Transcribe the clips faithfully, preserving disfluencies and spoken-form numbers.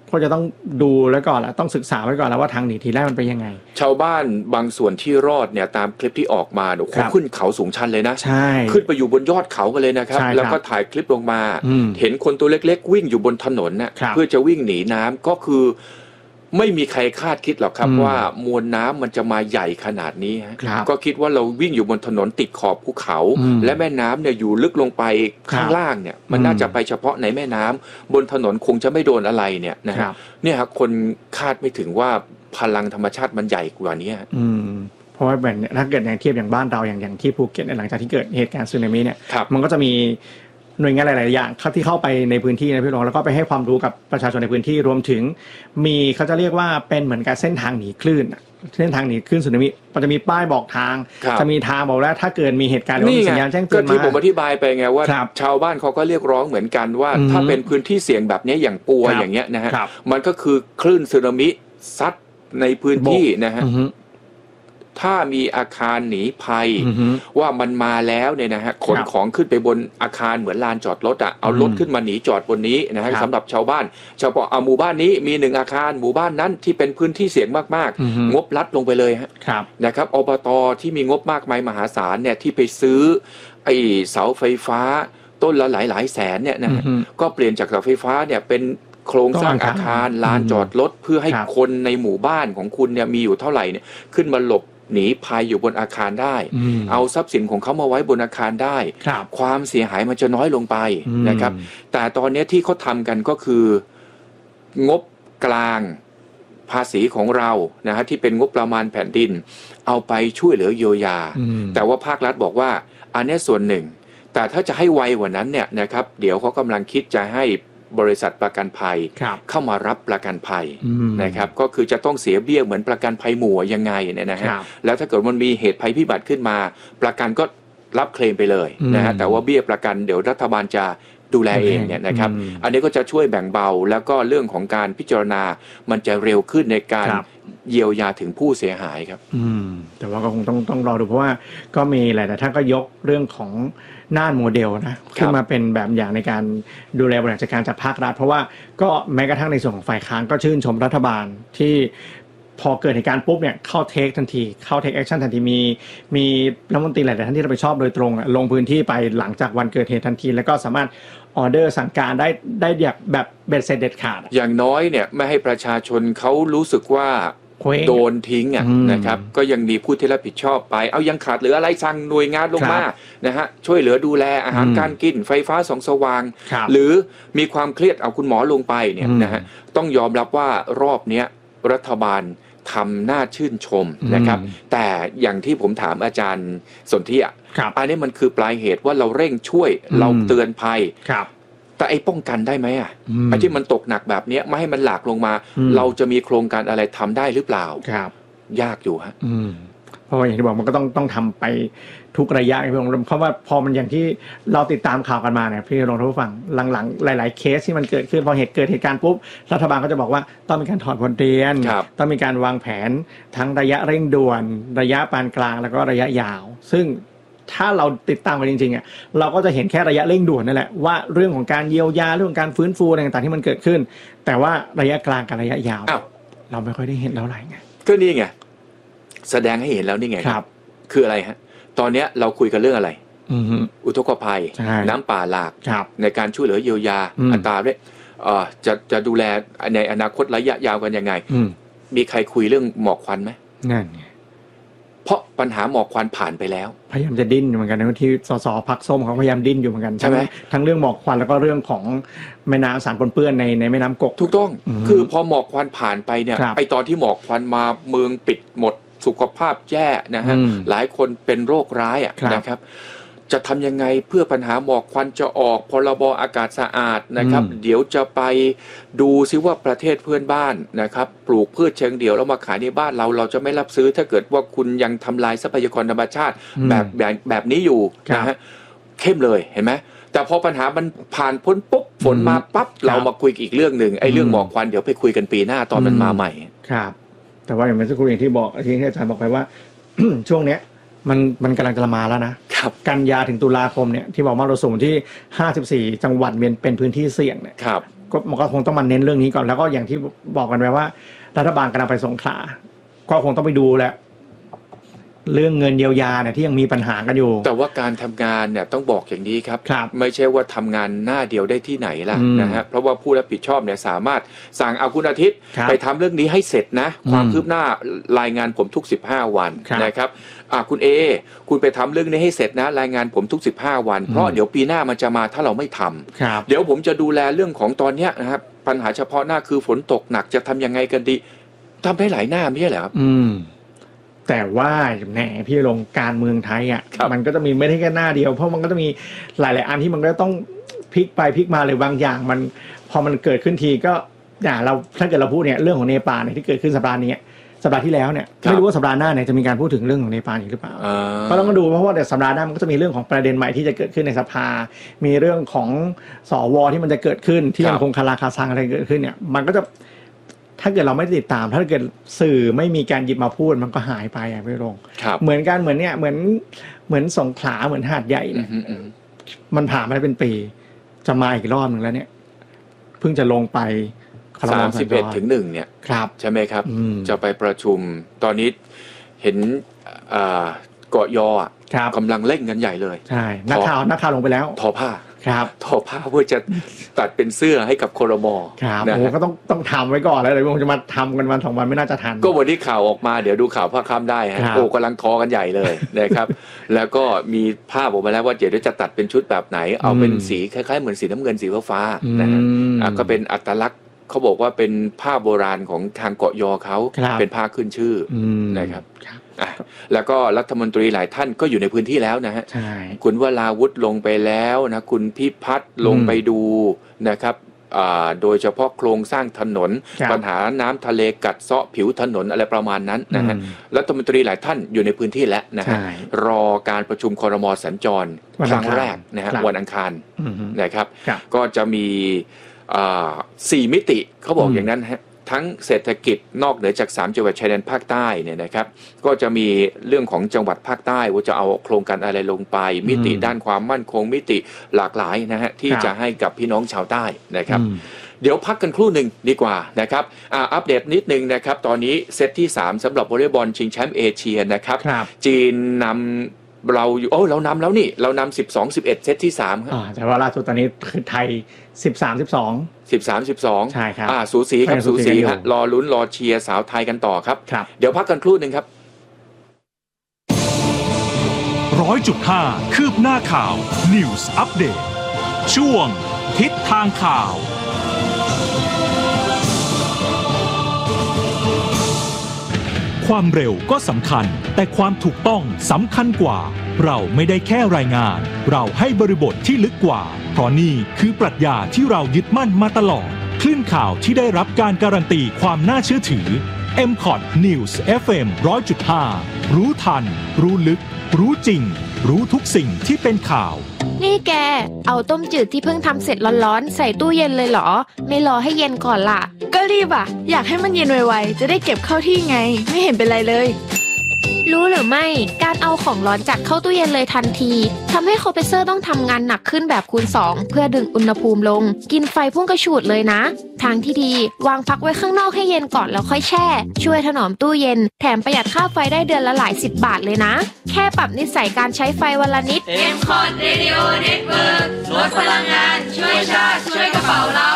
ก็จะต้องดูแล้วก่อนแล้วต้องศึกษาไว้ก่อนแล้วว่าทางหนีทีแรกมันเป็นยังไงชาวบ้านบางส่วนที่รอดเนี่ยตามคลิปที่ออกมาเนี่ยขึ้นเขาสูงชันเลยนะใช่ขึ้นไปอยู่บนยอดเขากันเลยนะครับแล้วก็ถ่ายคลิปลงมาเห็นคนตัวเล็กๆวิ่งอยู่บนถนนน่ะเพื่อจะวิ่งหนีน้ำก็คือไม่มีใครคาดคิดหรอกครับว่ามวลน้ำมันจะมาใหญ่ขนาดนี้ฮะก็คิดว่าเราวิ่งอยู่บนถนนติดขอบภูเขาและแม่น้ำเนี่ยอยู่ลึกลงไปข้างล่างเนี่ยมันน่าจะไปเฉพาะในแม่น้ำบนถนนคงจะไม่โดนอะไรเนี่ยนะฮะเนี่ยครับคนคาดไม่ถึงว่าพลังธรรมชาติมันใหญ่กว่านี้เพราะว่าแบบถ้าเกิดอย่างเทียบอย่างบ้านเราอย่างอย่างที่ภูเก็ตหลังจากที่เกิดเหตุการณ์สึนามิเนี่ยมันก็จะมีหน่วยงานหลายๆอย่างที่เข้าไปในพื้นที่นะพี่รองแล้วก็ไปให้ความรู้กับประชาชนในพื้นที่รวมถึงมีเขาจะเรียกว่าเป็นเหมือนกับเส้นทางหนีคลื่นเส้นทางหนีคลื่นสึนามิมันจะมีป้ายบอกทางจะมีทางบอกแล้วถ้าเกิดมีเหตุการณ์หรือสัญญาณแจ้งเตือนมาที่ผมอธิบายไปไงว่าชาวบ้านเขาก็เรียกร้องเหมือนกันว่าถ้าเป็นพื้นที่เสี่ยงแบบนี้อย่างปัวอย่างเงี้ยนะฮะมันก็คือคลื่นสึนามิซัดในพื้นที่นะฮะถ้ามีอาคารหนีภัยว่ามันมาแล้วเนี่ยนะฮะขนของขึ้นไปบนอาคารเหมือนลานจอดรถอ่ะเอารถขึ้นมาหนีจอดบนนี้นะฮะสำหรับชาวบ้านเฉพาะเอาหมู่บ้านนี้มีหนึ่งอาคารหมู่บ้านนั้นที่เป็นพื้นที่เสี่ยงมากๆงบลัดลงไปเลยฮะนะครับอบต.ที่มีงบมากมายมหาศาลเนี่ยที่ไปซื้อไอ้เสาไฟฟ้าต้นละหลายหลายแสนเนี่ยนะฮะก็เปลี่ยนจากเสาไฟฟ้าเนี่ยเป็นโครงสร้างอาคารลานจอดรถเพื่อให้คนในหมู่บ้านของคุณเนี่ยมีอยู่เท่าไหร่เนี่ยขึ้นมาหลบหนีภัยอยู่บนอาคารได้เอาทรัพย์สินของเขามาไว้บนอาคารได้ความเสียหายมันจะน้อยลงไปนะครับแต่ตอนนี้ที่เขาทำกันก็คืองบกลางภาษีของเรานะฮะที่เป็นงบประมาณแผ่นดินเอาไปช่วยเหลือเยียวยาแต่ว่าภาครัฐบอกว่าอันนี้ส่วนหนึ่งแต่ถ้าจะให้ไวกว่านั้นเนี่ยนะครับเดี๋ยวเขากำลังคิดจะให้บริษัทประกันภัยเข้ามารับประกันภัยนะครับก็คือจะต้องเสียเบี้ยเหมือนประกันภัยหมู่ยังไงเนี่ยนะฮะแล้วถ้าเกิดมันมีเหตุภัยพิบัติขึ้นมาประกันก็รับเคลมไปเลยนะฮะแต่ว่าเบี้ยประกันเดี๋ยวรัฐบาลจะดูแลเองเนี่ยนะครับอันนี้ก็จะช่วยแบ่งเบาแล้วก็เรื่องของการพิจารณามันจะเร็วขึ้นในการเยียวยาถึงผู้เสียหายครับอืมแต่ว่าก็คงต้องต้องรอดูเพราะว่าก็มีหลายๆท่านก็ยกเรื่องของน่านโมเดลนะขึ้นมาเป็นแบบอย่างในการดูแลบริหารจัดการจากภาครัฐเพราะว่าก็แม้กระทั่งในส่วนของฝ่ายค้านก็ชื่นชมรัฐบาลที่พอเกิดเหตุการณ์ปุ๊บเนี่ยเข้าเทคทันทีเข้าเทคแอคชั่นทันทีมีมีรัฐมนตรีหลายๆท่านที่รับผิดชอบโดยตรงลงพื้นที่ไปหลังจากวันเกิดเหตุทันทีแล้วก็สามารถออเดอร์สั่งการได้ได้แบบเบ็ดเสร็จเด็ดขาดอย่างน้อยเนี่ยไม่ให้ประชาชนเขารู้สึกว่าโดนทิ้งอ่ะนะครับก็ยังมีผู้ที่รับผิดชอบไปเอายังขาดเหลืออะไรสั่งหน่วยงานลงมานะฮะช่วยเหลือดูแลอาหารการกินไฟฟ้าส่องสว่างหรือมีความเครียดเอาคุณหมอลงไปเนี่ยนะฮะต้องยอมรับว่ารอบเนี้ยรัฐบาลทำหน้าชื่นชมนะครับแต่อย่างที่ผมถามอาจารย์สนธิอ่ะอันนี้มันคือปลายเหตุว่าเราเร่งช่วยเราเตือนภัยแต่ไอ้ป้องกันได้ไหมอ่ะไอ้ที่มันตกหนักแบบนี้ไม่ให้มันหลากลงมาเราจะมีโครงการอะไรทำได้หรือเปล่าครับยากอยู่ฮะเพราะว่าอย่างที่บอกมันก็ต้องต้องทำไปทุกระยะพี่รงเพราะว่าพอมันอย่างที่เราติดตามข่าวกันมาเนี่ยพี่รงท่านผู้ฟังหลังๆหลายๆเคสที่มันเกิดขึ้นพอเหตุเกิดเหตุการณ์ปุ๊บรัฐบาลก็จะบอกว่าต้องมีการถอดบทเรียนต้องมีการวางแผนทั้งระยะเร่งด่วนระยะปานกลางแล้วก็ระยะยาวซึ่งถ้าเราติดตามกันจริงๆอ่ะเราก็จะเห็นแค่ระยะเร่งด่วนนั่นแหละว่าเรื่องของการเยียวยาเรื่องของการฟื้นฟูอะไรต่างๆที่มันเกิดขึ้นแต่ว่าระยะกลางกับระยะยาวเราไม่ค่อยได้เห็นแล้วไรไงก็นี่ไงแสดงให้เห็นแล้วนี่ไงครับคืออะไรฮะตอนนี้เราคุยกันเรื่องอะไรอุทกภัยน้ำป่าหลากในการช่วยเหลือเยียวยาอัตราด้วยจะจะดูแลในอนาคตระยะยาวกันยังไงมีใครคุยเรื่องหมอกควันไหมนั่นไงเพราะปัญหาหมอกควันผ่านไปแล้วพยายามจะดิ้นเหมือนกันนะที่สสพรรคส้มเขาพยายามดิ้นอยู่เหมือนกันใช่ไหมทั้งเรื่องหมอกควันแล้วก็เรื่องของแม่น้ำสารปนเปื้อนในในแม่น้ำกกถูกต้องคือพอหมอกควันผ่านไปเนี่ยไอตอนที่หมอกควันมาเมืองปิดหมดสุขภาพแย่นะฮะหลายคนเป็นโรคร้ายอ่ะนะครับจะทำยังไงเพื่อปัญหาหมอกควันจะออกพรบอากาศสะอาดนะครับเดี๋ยวจะไปดูซิว่าประเทศเพื่อนบ้านนะครับปลูกพืชเชิงเดี่ยวแล้วมาขายในบ้านเราเราจะไม่รับซื้อถ้าเกิดว่าคุณยังทำลายทรัพยากรธรรมชาติแบบแบบแบบนี้อยู่นะฮะเข้มเลยเห็นไหมแต่พอปัญหามันผ่านพ้นปุ๊บฝนมาปั๊บเรามาคุยอีกเรื่องหนึ่งไอ้เรื่องหมอกควันเดี๋ยวไปคุยกันปีหน้าตอนมันมาใหม่ครับแต่ว่าอย่างเมื่อสักครู่อย่างที่บอกที่อาจารย์บอกไปว่า ช่วงเนี้ยมันมันกำลังจะมาแล้วนะครับกันยาถึงตุลาคมเนี่ยที่บอกว่าเราสูงที่ห้าสิบสี่จังหวัดเป็นเป็นพื้นที่เสี่ยงเนี่ยก็มันก็คงต้องมาเน้นเรื่องนี้ก่อนแล้วก็อย่างที่บอกกันไปว่ารัฐบาลกำลังไปสงขลาก็คงต้องไปดูแหละเรื่องเงินเยียวยาเนี่ยที่ยังมีปัญหากันอยู่แต่ว่าการทำงานเนี่ยต้องบอกอย่างนี้ครับไม่ใช่ว่าทำงานหน้าเดียวได้ที่ไหนล่ะนะฮะเพราะว่าผู้รับผิดชอบเนี่ยสามารถสั่งเอาคุณอาทิตย์ไปทำเรื่องนี้ให้เสร็จนะความคืบหน้ารายงานผมทุกสิบห้าวันนะครับอ่ะคุณเอคุณไปทำเรื่องนี้ให้เสร็จนะรายงานผมทุกสิบห้าวันเพราะเดี๋ยวปีหน้ามันจะมาถ้าเราไม่ทำเดี๋ยวผมจะดูแลเรื่องของตอนเนี้ยนะครับปัญหาเฉพาะหน้าคือฝนตกหนักจะทำยังไงกันดีทำได้หลายหน้าไม่ใช่เหรอครับแต่ว่าแหนพี่ลงการเมืองไทยอ่ะมันก็จะมีไม่ได้แค่หน้าเดียวเพราะมันก็จะมีหลายๆอันที่มันก็ต้องพลิกไปพลิกมาเลยบางอย่างมันพอมันเกิดขึ้นทีก็อย่างเราถ้าเกิดเราพูดเนี่ยเรื่องของเนปาลเนี่ยที่เกิดขึ้นสัปดาห์นี้สัปดาห์ที่แล้วเนี่ยไม่รู้ว่าสัปดาห์หน้าเนี่ยจะมีการพูดถึงเรื่องของเนปาลอีกหรือเปล่าก็ต้องมาดูเพราะว่าเดี๋ยวสัปดาห์หน้ามันก็จะมีเรื่องของประเด็นใหม่ที่จะเกิดขึ้นในสภามีเรื่องของสวที่มันจะเกิดขึ้นที่ยังคงคาราคาซังอะไรเกิดขึ้นเนี่ยมันก็จะถ้าเกิดเราไม่ติดตามถ้าเกิดสื่อไม่มีการหยิบมาพูดมันก็หายไปอ่ะพี่ลงเหมือนกันเหมือนเนี่ยเหมือนเหมือนสงขลาเหมือนหาดใหญ่เนี่ยมันผ่านมาเป็นปีจะมาอีกรอบนึงแล้วเนี่ยเพิ่งจะลงไปสามสิบเอ็ดถึงหนึ่งเนี่ยใช่ไหมครับจะไปประชุมตอนนี้เห็นเกาะยอกำลังเร่งกันใหญ่เลยใช่นักข่าวนักข่าวลงไปแล้วทอผ้าครับทอผ้าเพื่อจะตัดเป็นเสื้อให้กับครม. ครับโอ้ก็ต้องต้องทำไว้ก่อนแล้วเดี๋ยวคงจะมาทำกันวันสองวันไม่น่าจะทันก็วันนี้ข่าวออกมาเดี๋ยวดูข่าวภาคค่ำได้ฮะโอ้กำลังทอกันใหญ่เลยนะครับแล้วก็มีภาพออกมาแล้วว่าเดี๋ยวจะตัดเป็นชุดแบบไหนเอาเป็นสีคล้ายๆเหมือนสีน้ำเงินสีฟ้าๆนะฮะก็เป็นอัตลักษณ์เขาบอกว่าเป็นผ้าโบราณของทางเกาะยอเขาเป็นผ้าขึ้นชื่อนะครับแล้วก็รัฐมนตรีหลายท่านก็อยู่ในพื้นที่แล้วนะฮะคุณวราวุธลงไปแล้วนะคุณพิพัฒน์ลงไปดูนะครับโดยเฉพาะโครงสร้างถนนปัญหาน้ำทะเลกัดเซาะผิวถนนอะไรประมาณนั้นนะฮะรัฐมนตรีหลายท่านอยู่ในพื้นที่แล้วนะฮะรอการประชุมครม.สัญจรครั้งแรกนะฮะวันอังคารนะครับก็จะมีสี่มิติเขาบอกอย่างนั้นฮะทั้งเศรษฐกิจนอกเหนือจากสามจังหวัดชายแดนภาคใต้เนี่ยนะครับก็จะมีเรื่องของจังหวัดภาคใต้ว่าจะเอาโครงการอะไรลงไปมิติด้านความมั่นคงมิติหลากหลายนะฮะที่จะให้กับพี่น้องชาวใต้นะครับเดี๋ยวพักกันครู่หนึ่งดีกว่านะครับอ่าอัปเดตนิดนึงนะครับตอนนี้เซตที่สามสำหรับวอลเลย์บอลชิงแชมป์เอเชียนะครับจีนนำเราอยู่โอ้เรานำแล้วนี่เรานำสิบสอง สิบเอ็ดเซตที่สามครับอ่าแต่ว่าล่าสุดตอนนี้คือไทยสิบสาม สิบสองสิบสาม สิบสองใช่ครับอ่าสูสีครับสูสีฮะรอลุ้นรอเชียร์สาวไทยกันต่อครับเดี๋ยวพักกันครู่นึงครับร้อยจุดห้า คืบหน้าข่าว News Update ช่วงทิศทางข่าวความเร็วก็สำคัญแต่ความถูกต้องสำคัญกว่าเราไม่ได้แค่รายงานเราให้บริบทที่ลึกกว่าเพราะนี่คือปรัชญาที่เรายึดมั่นมาตลอดคลื่นข่าวที่ได้รับการการันตีความน่าเชื่อถือ เอ็ม คอท News เอฟ เอ็ม หนึ่งร้อยจุดห้า รู้ทันรู้ลึกรู้จริงรู้ทุกสิ่งที่เป็นข่าวนี่แกเอาต้มจืดที่เพิ่งทำเสร็จร้อนๆใส่ตู้เย็นเลยเหรอไม่รอให้เย็นก่อนล่ะก็รีบอ่ะอยากให้มันเย็นไวๆจะได้เก็บเข้าที่ไงไม่เห็นเป็นไรเลยรู้หรือไม่การเอาของร้อนจัดเข้าตู้เย็นเลยทันทีทำให้คอมเพรสเซอร์ต้องทำงานหนักขึ้นแบบคูณสองเพื่อดึงอุณหภูมิลงกินไฟพุ่งกระฉูดเลยนะทางที่ดีวางพักไว้ข้างนอกให้เย็นก่อนแล้วค่อยแช่ช่วยถนอมตู้เย็นแถมประหยัดค่าไฟได้เดือนละหลายสิบบาทเลยนะแค่ปรับนิสัยการใช้ไฟวันละนิดเอ็ม คอท Radio Network ลดพลังงานช่วยชาติช่วยกระเป๋าเรา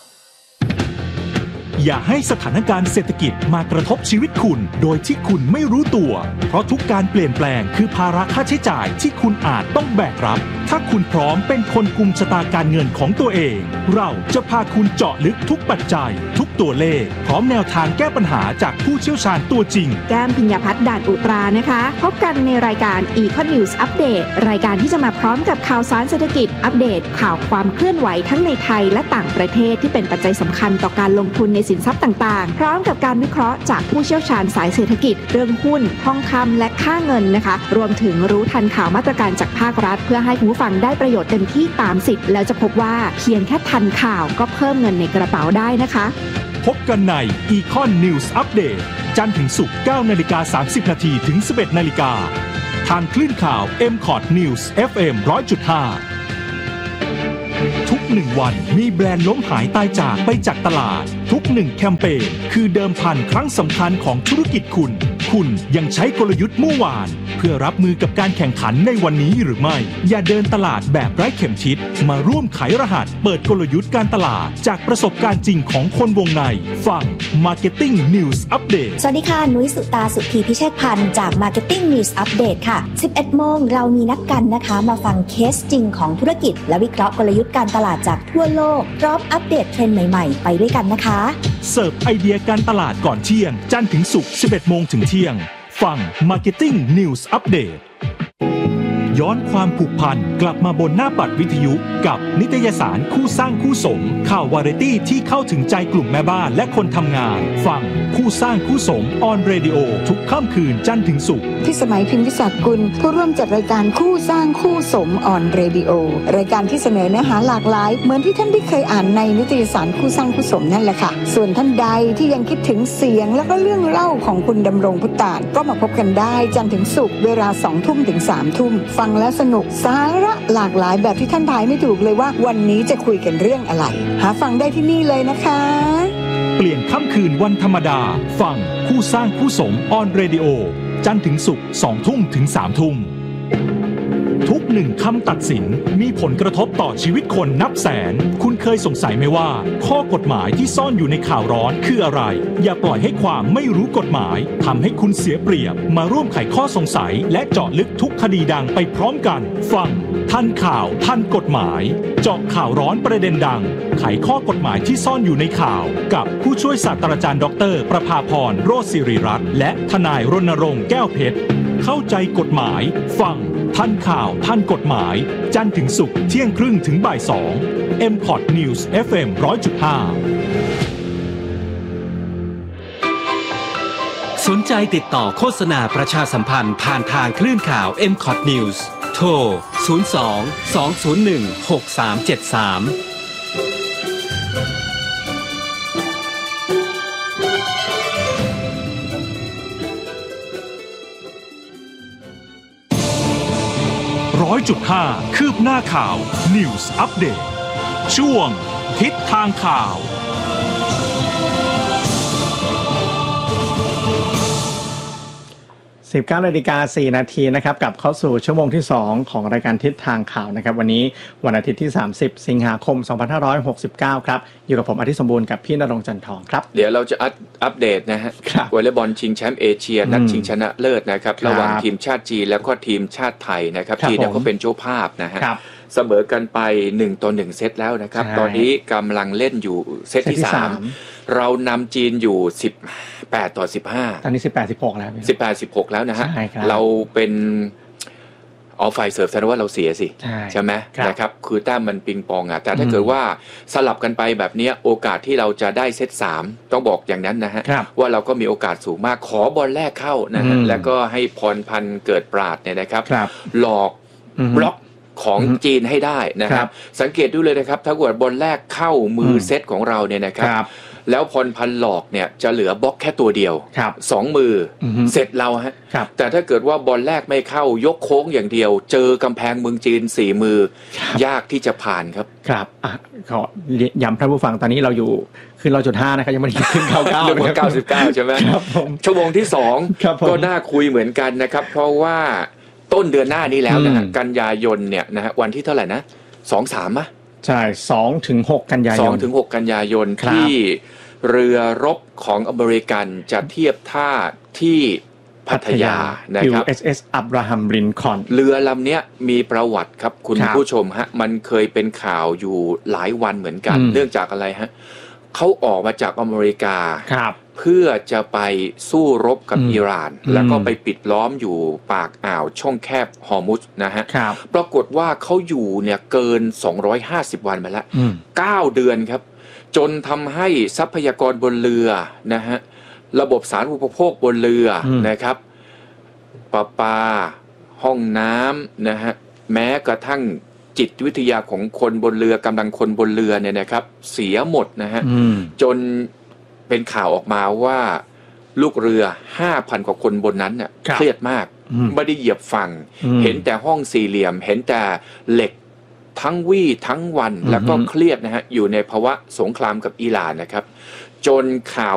อย่าให้สถานการณ์เศรษฐกิจมากระทบชีวิตคุณโดยที่คุณไม่รู้ตัวเพราะทุกการเปลี่ยนแปลงคือภาระค่าใช้จ่ายที่คุณอาจต้องแบกรับถ้าคุณพร้อมเป็นคนกุมชะตาการเงินของตัวเองเราจะพาคุณเจาะลึกทุกปัจจัยทุกตัวเลขพร้อมแนวทางแก้ปัญหาจากผู้เชี่ยวชาญตัวจริงแก้มพิญญาพัฒน์ด่านอุตรานะคะพบกันในรายการ Econ News Update รายการที่จะมาพร้อมกับข่าวสารเศรษฐกิจอัปเดตข่าวความเคลื่อนไหวทั้งในไทยและต่างประเทศที่เป็นปัจจัยสำคัญต่อการลงทุนในสินทรัพย์ต่างๆพร้อมกับการวิเคราะห์จากผู้เชี่ยวชาญสายเศรษฐกิจเรื่องหุ้นทองคำและค่าเงินนะคะรวมถึงรู้ทันข่าวมาตรการจากภาครัฐเพื่อให้ผู้ฟังได้ประโยชน์เต็มที่ตามสิทธิ์แล้วจะพบว่าเพียงแค่ทันข่าวก็เพิ่มเงินในกระเป๋าได้นะคะพบกันใน Econ News Update จันทร์ถึงศุกร์ เก้านาฬิกาสามสิบนาทีถึง สิบเอ็ดนาฬิกาทางคลื่นข่าว เอ็ม คอท News เอฟ เอ็ม หนึ่งร้อยจุดห้าทุกหนึ่งวันมีแบรนด์ล้มหายตายจากไปจากตลาดทุกหนึ่งแคมเปญคือเดิมพันครั้งสำคัญของธุรกิจคุณคุณยังใช้กลยุทธ์เมื่อวานเพื่อรับมือกับการแข่งขันในวันนี้หรือไม่อย่าเดินตลาดแบบไร้เข็มทิศมาร่วมไขรหัสเปิดกลยุทธ์การตลาดจากประสบการณ์จริงของคนวงในฟัง Marketing News Update สวัสดีค่ะนุ้ยสุตาสุธีพิเชษพันธ์จาก Marketing News Update ค่ะ สิบเอ็ดโมงเรามีนัดกันนะคะมาฟังเคสจริงของธุรกิจและวิเคราะห์กลยุทธ์การตลาดจากทั่วโลกพร้อมอัปเดตเทรนด์ใหม่ๆไปด้วยกันนะคะเสิร์ฟไอเดียการตลาดก่อนเที่ยงจันทร์ถึงศุกร์ สิบเอ็ดโมงถึงเที่ยงฟัง Marketing News Update ย้อนความผูกพันกลับมาบนหน้าปัดวิทยุกับนิตยสารคู่สร้างคู่สมข่าววาไรตี้ที่เข้าถึงใจกลุ่มแม่บ้านและคนทำงานฟังคู่สร้างคู่สมออนเรดิโอทุกค่ำคืนจันทร์ถึงศุกร์ที่สมัยพิมพิศักดิ์กุลผู้ร่วมจัดรายการคู่สร้างคู่สมออนเรดิโอรายการที่เสนอเนื้อหาหลากหลายเหมือนที่ท่านได้เคยอ่านในนิตยสารคู่สร้างคู่สมนั่นแหละค่ะส่วนท่านใดที่ยังคิดถึงเสียงและก็เรื่องเล่าของคุณดำรงพุตานก็มาพบกันได้จันทร์ถึงศุกร์เวลาสองทุ่มถึงสามทุ่มฟังแล้วสนุกสาระหลากหลายแบบที่ท่านทายไม่ถูกเลยว่าวันนี้จะคุยกันเรื่องอะไรหาฟังได้ที่นี่เลยนะคะเปลี่ยนค่ำคืนวันธรรมดาฟังคู่สร้างคู่สมออนเรดิโอจันทร์ถึงศุกร์สองทุ่มถึงสามทุ่มทุกหนึ่งคำตัดสินมีผลกระทบต่อชีวิตคนนับแสนคุณเคยสงสัยไหมว่าข้อกฎหมายที่ซ่อนอยู่ในข่าวร้อนคืออะไรอย่าปล่อยให้ความไม่รู้กฎหมายทำให้คุณเสียเปรียบมาร่วมไขข้อสงสัยและเจาะลึกทุกคดีดังไปพร้อมกันฟังทันข่าวทันกฎหมายเจาะข่าวร้อนประเด็นดังไขข้อกฎหมายที่ซ่อนอยู่ในข่าวกับผู้ช่วยศาสตราจารย์ดรประภาพรโรจน์ศิริรัตน์และทนายรณรงค์แก้วเพชรเข้าใจกฎหมายฟังทันข่าวทันกฎหมายจันทร์ถึงศุกร์เที่ยงครึ่งถึงบ่ายสอง เอ็ม พอด News เอฟ เอ็ม หนึ่งร้อยจุดห้าสนใจติดต่อโฆษณาประชาสัมพันธ์ผ่านทางคลื่นข่าว เอ็ม พอด News โทร ศูนย์ สอง สอง ศูนย์ หนึ่ง หก สาม เจ็ด สามร้อยจุดห้าคืบหน้าข่าว News Update ช่วงทิศทางข่าวสิบเก้านาฬิกาสี่นาทีนะครับกลับเข้าสู่ชั่วโมงที่สองของรายการทิศทางข่าวนะครับวันนี้วันอาทิตย์ที่สามสิบสิงหาคมสองพันห้าร้อยหกสิบเก้าครับอยู่กับผมอาทิตย์สมบูรณ์กับพี่ณรงค์จันทร์ทองครับเดี๋ยวเราจะอัปเดตนะฮะวอลเลย์บอลชิงแชมป์เอเชียนัดชิงชนะเลิศนะครับระหว่างทีมชาติจีนแล้วก็ทีมชาติไทยนะครับจีนเนี่ยเขาเป็นเจ้าภาพนะฮะเสมอกันไปหนึ่งต่อหนึ่งเซตแล้วนะครับตอนนี้กำลังเล่นอยู่เซตที่สามเรานำจีนอยู่สิบแปดต่อสิบห้าตอนนี้สิบแปด สิบหกแล้วสิบแปด สิบหกแล้วนะฮะเราเป็นออฟไฟเสิร์ฟแสดงว่าเราเสียสิใช่ไหมนะครับคือแต้มมันปิงปองอ่ะแต่ถ้าเกิดว่าสลับกันไปแบบนี้โอกาสที่เราจะได้เซตสามต้องบอกอย่างนั้นนะฮะว่าเราก็มีโอกาสสูงมากขอบอลแรกเข้านะฮะแล้วก็ให้พรพันธ์เกิดปราดเนี่ยนะครับหลอกบล็อกของจีนให้ได้นะครับสังเกตดูเลยนะครับถ้าเกิดบอลแรกเข้ามือเซตของเราเนี่ยนะครับแล้วพรพันธ์หลอกเนี่ยจะเหลือบล็อกแค่ตัวเดียวสองมือเสร็จเราฮะแต่ถ้าเกิดว่าบอลแรกไม่เข้ายกโค้งอย่างเดียวเจอกำแพงเมืองจีนสี่มือยากที่จะผ่านครับครับอ่ะขอย้ำท่านผู้ฟังตอนนี้เราอยู่ขึ้นเราจุดห้านะครับยังไม่ได้ขึ้นเก้าเก้าเรื่องเก้าสิบเก้าใช่ไหมชั่วโมงที่สองก็น่าคุยเหมือนกันนะครับเพราะว่าต้นเดือนหน้านี้แล้วนะฮะกันยายนเนี่ยนะฮะวันที่เท่าไหร่นะสองสามอ่ะใช่สองถึงหกกันยายนสองถึงหกกันยายนที่เรือรบของอเมริกันจะเทียบท่าที่พัทยานะครับยู เอส เอส Abraham Lincoln เรือลำนี้มีประวัติครับคุณผู้ชมฮะมันเคยเป็นข่าวอยู่หลายวันเหมือนกันเนื่องจากอะไรฮะเขาออกมาจากอเมริกาเพื่อจะไปสู้รบกับอิหร่านแล้วก็ไปปิดล้อมอยู่ปากอ่าวช่องแคบฮอร์มุซนะฮะปรากฏว่าเขาอยู่เนี่ยเกินสองร้อยห้าสิบวันมาแล้วเก้าเดือนครับจนทำให้ทรัพยากรบนเรือนะฮะระบบสาธารณูปโภคบนเรือนะครับประปาห้องน้ำนะฮะแม้กระทั่งจิตวิทยาของคนบนเรือกำลังคนบนเรือเนี่ยนะครับเสียหมดนะฮะจนเป็นข่าวออกมาว่าลูกเรือ ห้าพัน กว่าคนบนนั้นเนี่ยเครียดมากไม่ได้เหยียบฝั่งเห็นแต่ห้องสี่เหลี่ยมเห็นแต่เหล็กทั้งวี่ทั้งวันแล้วก็เครียดนะฮะอยู่ในภาวะสงครามกับอิหร่านนะครับจนข่าว